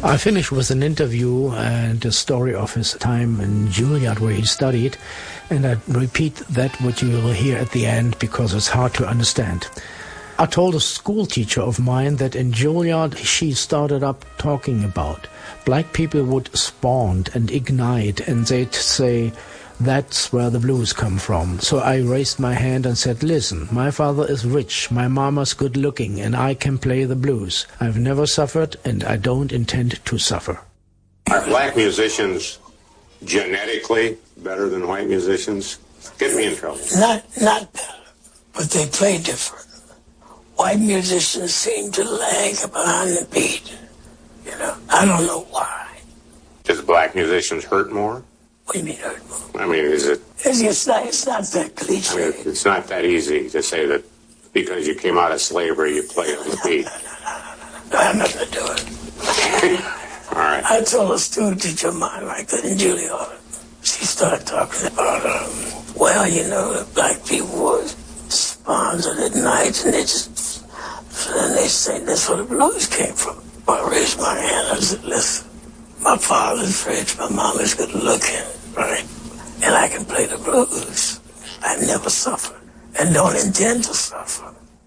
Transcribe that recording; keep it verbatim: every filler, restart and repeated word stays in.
I finished with an interview and a story of his time in Juilliard where he studied, and I repeat that what you will hear at the end because it's hard to understand. I told a school teacher of mine that in Juilliard she started up talking about black people would spawn and ignite, and they'd say, that's where the blues come from. So I raised my hand and said, listen, my father is rich, my mama's good looking, and I can play the blues. I've never suffered, and I don't intend to suffer. Are black musicians genetically better than white musicians? Get me in trouble. Not, not better, but they play different. White musicians seem to lag behind the beat. You know, I don't know why. Does black musicians hurt more? What do you mean hurt more? I mean, is it... It's, it's, not, it's not that cliche. I mean, it's not that easy to say that because you came out of slavery, you play on the beat. No, no, no, no, no. I have nothing to do with it. All right. I told a student teacher of mine like that in Juilliard. She started talking about, um, well, you know, the black people were sponsored at night, and they just... And they say that's where the blues came from. I raised my hand. I said, listen, my father's rich, my mama's good looking, right? And I can play the blues. I never suffered and don't intend to suffer.